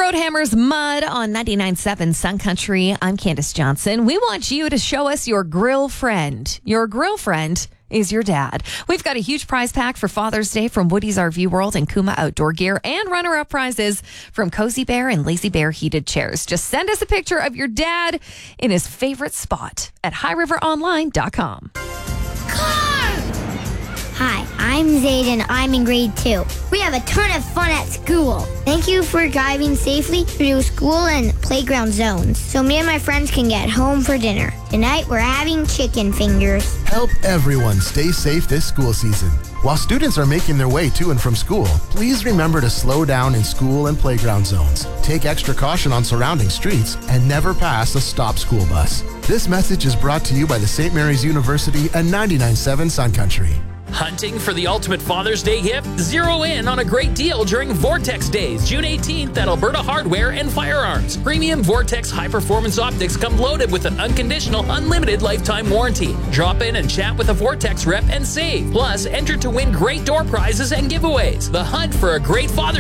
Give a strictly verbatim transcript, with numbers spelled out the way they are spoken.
Roadhammer's Mud on ninety-nine point seven Sun Country. I'm Candace Johnson. We want you to show us your grill friend. Your grill friend is your dad. We've got a huge prize pack for Father's Day from Woody's R V World and Kuma Outdoor Gear, and runner-up prizes from Cozy Bear and Lazy Bear heated chairs. Just send us a picture of your dad in his favorite spot at high river online dot com. Hi, I'm Zayden. I'm in grade two. We have a ton of fun at school. Thank you for driving safely through school and playground zones so me and my friends can get home for dinner. Tonight, we're having chicken fingers. Help everyone stay safe this school season. While students are making their way to and from school, please remember to slow down in school and playground zones. Take extra caution on surrounding streets and never pass a stop school bus. This message is brought to you by the Saint Mary's University and ninety-nine point seven Sun Country. Hunting for the ultimate Father's Day gift? Zero in on a great deal during Vortex Days, June eighteenth at Alberta Hardware and Firearms. Premium Vortex high-performance optics come loaded with an unconditional, unlimited lifetime warranty. Drop in and chat with a Vortex rep and save. Plus, enter to win great door prizes and giveaways. The hunt for a great Father's